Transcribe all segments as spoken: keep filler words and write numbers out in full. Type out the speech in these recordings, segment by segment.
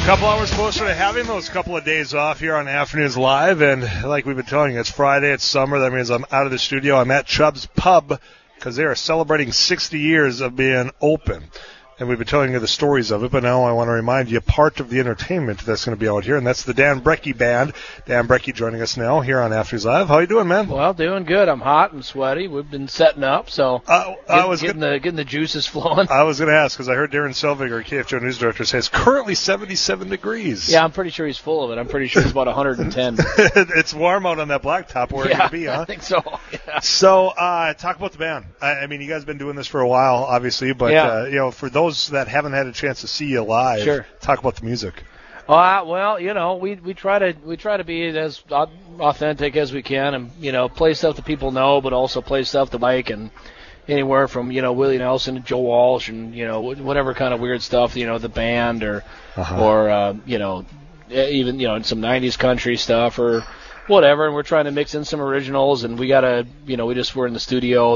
Couple hours closer to having those couple of days off here on Afternoons Live, and like we've been telling you, it's Friday, it's summer. That means I'm out of the studio. I'm at Chubb's Pub because they are celebrating sixty years of being open. And we've been telling you the stories of it, but now I want to remind you part of the entertainment that's going to be out here, and that's the Dan Brecky Band. Dan Brecky joining us now here on Afternoons Live. How you doing, man? Well, doing good. I'm hot and sweaty. We've been setting up, so uh, get, I was getting, gonna, the, getting the juices flowing. I was going to ask, because I heard Darren Selviger, K F J O News Director, say it's currently seventy-seven degrees. Yeah, I'm pretty sure he's full of it. I'm pretty sure it's about one hundred ten. It's warm out on that blacktop where yeah, it could be, huh? I think so. Yeah. So, uh, talk about the band. I, I mean, you guys have been doing this for a while, obviously, but, yeah. uh, you know, for those that haven't had a chance to see you live, sure. talk about the music. Uh, well, you know, we we try to we try to be as authentic as we can, and you know, play stuff that people know, but also play stuff to like, and anywhere from you know Willie Nelson to Joe Walsh, and you know whatever kind of weird stuff, you know, the band or uh-huh. or uh, you know even you know some nineties country stuff or whatever, and we're trying to mix in some originals, and we gotta you know we just were in the studio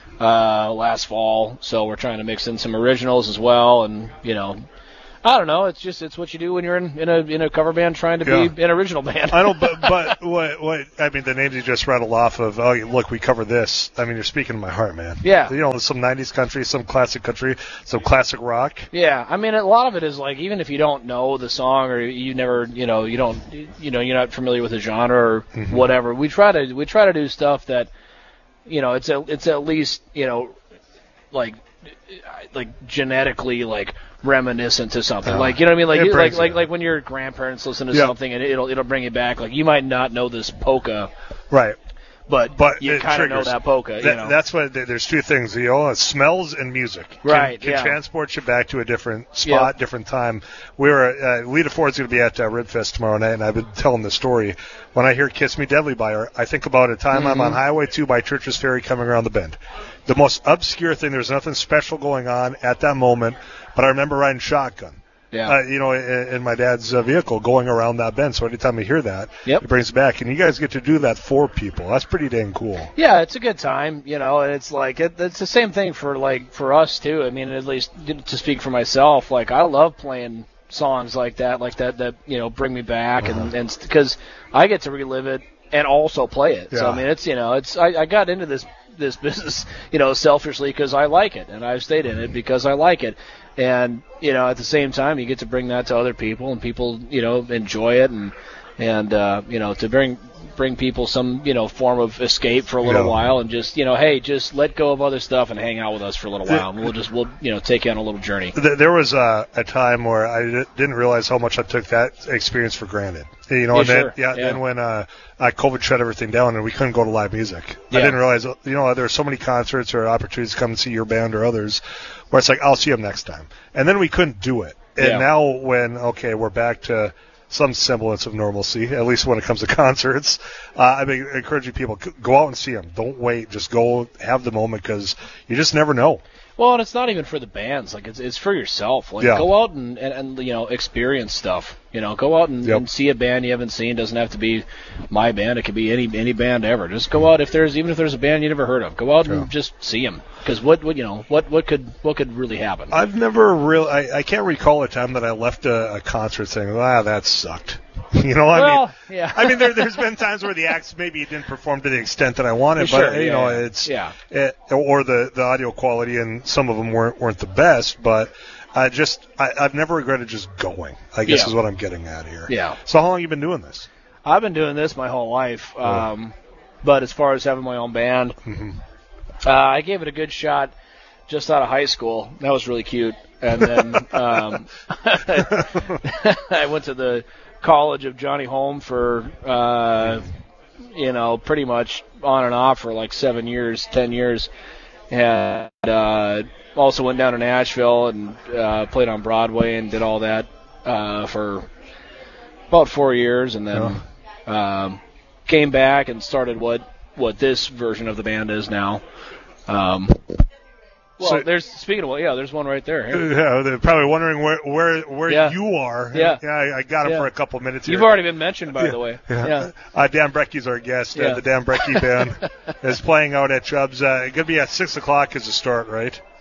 uh, last fall, so we're trying to mix in some originals as well, and you know. I don't know. It's just it's what you do when you're in, in a in a cover band trying to yeah. be an original band. I know, but but what what I mean the names you just rattled off of. Oh, look, we cover this. I mean, you're speaking to my heart, man. Yeah. You know, some nineties country, some classic country, some classic rock. Yeah. I mean, a lot of it is like even if you don't know the song or you never you know you don't you know you're not familiar with the genre or mm-hmm. whatever. We try to we try to do stuff that you know it's a, it's at least you know like like genetically like. reminiscent to something, uh, like you know what I mean, like you, like like like when your grandparents listen to yeah. something and it'll it'll bring you back. Like you might not know this polka, right? But but you kind of know that polka. That, you know? That's what there's two things. You know, smells and music. Can, right. Can yeah. transport you back to a different spot, yeah. different time. We were uh, Lita Ford's going to be at uh, Ribfest tomorrow night, and I've been telling the story. When I hear "Kiss Me Deadly" by her, I think about a time mm-hmm. I'm on Highway two by Church's Ferry coming around the bend. The most obscure thing. There's nothing special going on at that moment, but I remember riding shotgun. Yeah. Uh, you know, in, in my dad's uh, vehicle going around that bend. So anytime I hear that, yep. it brings it back. And you guys get to do that for people. That's pretty dang cool. Yeah, it's a good time, you know, and it's like, it, it's the same thing for like, for us too. I mean, at least to speak for myself, like I love playing songs like that, like that, that, you know, bring me back uh-huh. and, and because I get to relive it and also play it. Yeah. So, I mean, it's, you know, it's, I, I got into this, this business, you know, selfishly because I like it and I've stayed in it because I like it. And, you know, at the same time, you get to bring that to other people, and people, you know, enjoy it, and, and uh, you know, to bring bring people some, you know, form of escape for a little yeah. while, and just, you know, hey, just let go of other stuff and hang out with us for a little while, and we'll just, we'll, you know, take you on a little journey. There was a, a time where I didn't realize how much I took that experience for granted. You know, yeah, and then, sure. yeah, yeah. then when uh, uh, COVID shut everything down and we couldn't go to live music, yeah. I didn't realize, you know, there were so many concerts or opportunities to come and see your band or others where it's like, I'll see them next time. And then we couldn't do it. And yeah. now when, okay, we're back to some semblance of normalcy, at least when it comes to concerts, uh, I'm encouraging people, go out and see them. Don't wait. Just go have the moment because you just never know. Well, and it's not even for the bands. Like, it's it's for yourself. Like, yeah. go out and, and, and, you know, experience stuff. You know, go out and, yep. and see a band you haven't seen. It doesn't have to be my band. It could be any any band ever. Just go out if there's even if there's a band you never heard of. Go out yeah. and just see them. Because what, what you know what what could what could really happen? I've never really. I, I can't recall a time that I left a, a concert saying, "Ah, that sucked." You know, I well, mean, yeah. I mean, there, there's been times where the acts maybe didn't perform to the extent that I wanted, sure, but you yeah, know, yeah. it's yeah. it, or the, the audio quality and some of them weren't weren't the best, but I just I, I've never regretted just going. I guess yeah. is what I'm getting at here. Yeah. So how long have you been doing this? I've been doing this my whole life, um, oh. but as far as having my own band, mm-hmm. uh, I gave it a good shot just out of high school. That was really cute, and then um, I went to the College of Johnny Home for, uh, you know, pretty much on and off for like seven years, ten years. And uh, also went down to Nashville and uh, played on Broadway and did all that uh, for about four years. And then oh. um, came back and started what, what this version of the band is now. Um, Well, so, there's speaking of well, yeah, there's one right there. Here. Yeah, they're probably wondering where where where yeah. you are. Yeah, yeah, I, I got him yeah. for a couple of minutes here. You've already been mentioned, by yeah. the way. Yeah, yeah. Uh, Dan Brecky's our guest. Yeah. Uh, the Dan Brecky Band is playing out at Chubb's. Uh, it's gonna be at six o'clock as a start, right?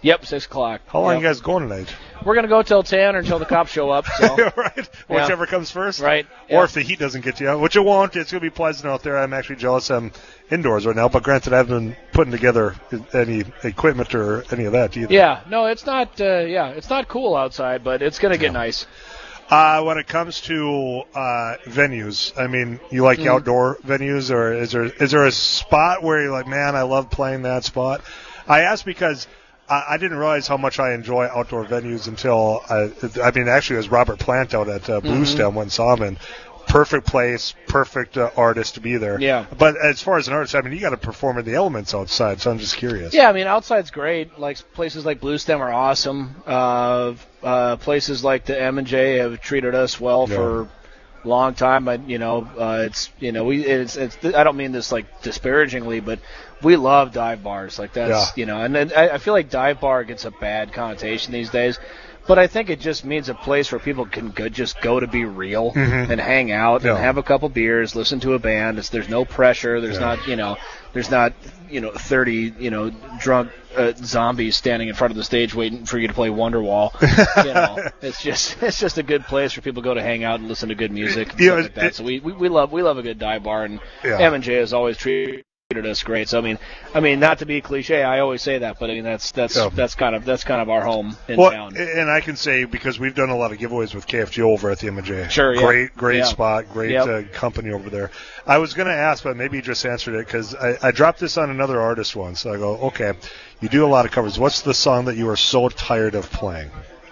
Yep, six o'clock. How long yep. are you guys going tonight? We're going to go till ten or until the cops show up. So. Right. Yeah. Whichever comes first. Right. Or yeah. if the heat doesn't get you, which it won't. It's going to be pleasant out there. I'm actually jealous I'm indoors right now. But granted, I haven't been putting together any equipment or any of that either. Yeah. No, it's not, uh, yeah, it's not cool outside, but it's going to get yeah. nice. Uh, when it comes to uh, venues, I mean, you like mm. outdoor venues, or is there is there a spot where you're like, man, I love playing that spot? I ask because I, I didn't realize how much I enjoy outdoor venues until I, I mean, actually, it was Robert Plant out at uh, Blue Stem mm-hmm. when saw him, and perfect place, perfect uh, artist to be there. Yeah. But as far as an artist, I mean, you got to perform in the elements outside, so I'm just curious. Yeah, I mean, outside's great. Like places like Blue Stem are awesome. Uh, uh, places like the M and J have treated us well yeah. for a long time. But you know, uh, it's you know, we it's, it's I don't mean this like disparagingly, but we love dive bars. Like that's yeah. you know, and then I, I feel like dive bar gets a bad connotation these days. But I think it just means a place where people can go, just go to be real mm-hmm. and hang out yeah. and have a couple beers, listen to a band. It's, there's no pressure. There's yeah. not, you know, there's not, you know, thirty, you know, drunk uh, zombies standing in front of the stage waiting for you to play Wonderwall. you know, it's just, it's just a good place for people to go to hang out and listen to good music and you stuff know, like that. It, so we, we we love we love a good dive bar, and yeah. M and J has always treated us great. So I mean, I mean, not to be cliche, I always say that, but I mean that's that's yeah. that's kind of that's kind of our home in well, town. And I can say because we've done a lot of giveaways with K F G O over at the M and J. Sure, yeah. Great, great yeah. spot, great yep. uh, company over there. I was going to ask, but maybe you just answered it because I, I dropped this on another artist once. So I go, okay, you do a lot of covers. What's the song that you are so tired of playing?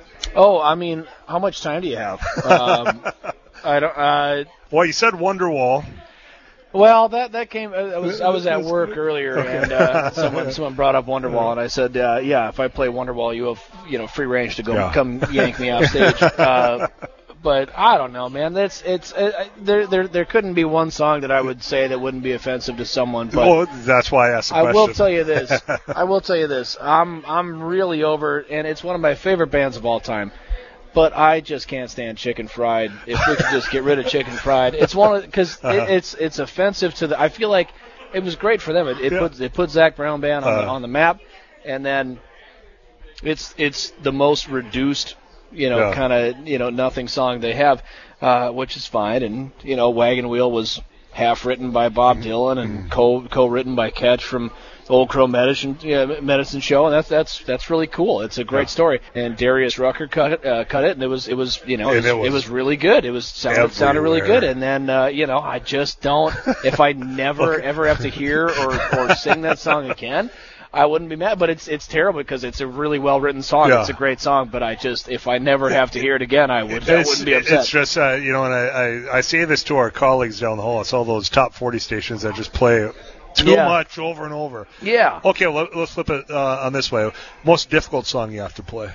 Oh, I mean, how much time do you have? um, I don't. Uh, well, you said Wonderwall. Well, that that came. I was I was at work earlier, okay. and uh, someone someone brought up Wonderwall, and I said, uh, yeah, if I play Wonderwall, you have you know free range to go yeah. come yank me off stage. Uh, but I don't know, man. That's it's uh, there there there couldn't be one song that I would say that wouldn't be offensive to someone. But well, that's why I asked the I question. will tell you this. I will tell you this. I'm I'm really over, and it's one of my favorite bands of all time. But I just can't stand Chicken Fried. If we could just get rid of Chicken Fried, it's one of because uh-huh. it, it's it's offensive to the. I feel like it was great for them. It, it yeah. put it put Zach Brown Band on uh-huh. the, on the map, and then it's it's the most reduced, you know, yeah. kind of you know nothing song they have, uh, which is fine. And you know, Wagon Wheel was half written by Bob mm-hmm. Dylan and co co written by Ketch from Old Crow Medicine yeah, Medicine Show, and that's that's that's really cool. It's a great yeah. story. And Darius Rucker cut it, uh, cut it, and it was it was you know it was, it was, it was really good. It was sounded sounded really good. And then uh, you know I just don't. If I never okay. ever have to hear or, or sing that song again, I wouldn't be mad. But it's it's terrible because it's a really well written song. Yeah. It's a great song. But I just if I never have to hear it again, I would I wouldn't be upset. It's just uh, you know, and I, I I say this to our colleagues down the hall. It's all those top forty stations that just play too yeah. much over and over. Yeah. Okay, well, let's flip it uh, on this way. Most difficult song you have to play?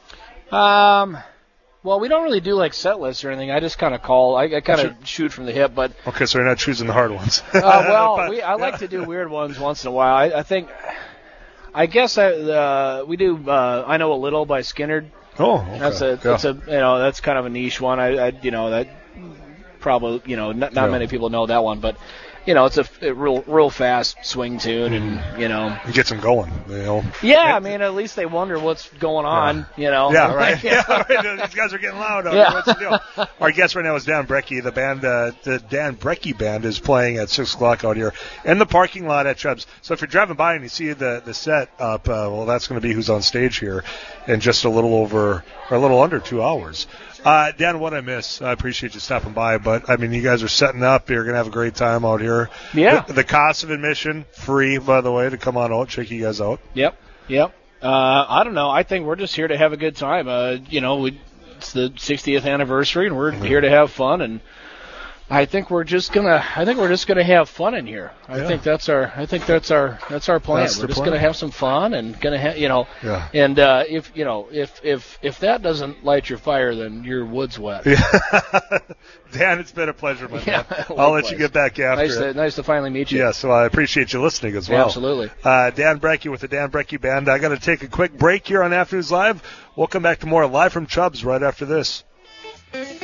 Um, well, we don't really do like set lists or anything. I just kind of call. I, I kind of shoot from the hip, but. Okay, so you're not choosing the hard ones. uh, well, but, we I like to do weird ones once in a while. I, I think. I guess I uh, we do. Uh, I Know a Little by Skynyrd. Oh, okay. That's a. Yeah. That's a. You know, that's kind of a niche one. I, I you know that probably you know not, not yeah. many people know that one, but. You know, it's a, a real, real fast swing tune, and you know, it gets them going. You know. Yeah, I mean, at least they wonder what's going on. Yeah. You know. Yeah, right. yeah, right. These guys are getting loud. Out yeah. What's the deal? Our guest right now is Dan Brecky. The band, uh, the Dan Brecky Band, is playing at six o'clock out here in the parking lot at Chubb's. So if you're driving by and you see the the set up, uh, well, that's going to be who's on stage here in just a little over or a little under two hours. Uh, Dan, what I miss, I appreciate you stopping by, but I mean, you guys are setting up. You're going to have a great time out here. Yeah. The, the cost of admission, free, by the way, to come on out, check you guys out. Yep. Yep. Uh, I don't know. I think we're just here to have a good time. Uh, you know, we, it's the sixtieth anniversary, and we're mm-hmm. here to have fun. And I think we're just gonna. I think we're just gonna have fun in here. I yeah. think that's our. I think that's our. That's our plan. That's we're just plan. gonna have some fun and gonna have. You know. Yeah. And uh, if you know if if if that doesn't light your fire, then your wood's wet. Yeah. Dan, it's been a pleasure, my yeah, man. I'll let you get back after nice to, it. Nice to finally meet you. Yeah, so I appreciate you listening as well. Yeah, absolutely. Uh, Dan Brecky with the Dan Brecky Band. I got to take a quick break here on Afternoons Live. We'll come back to more live from Chubb's right after this.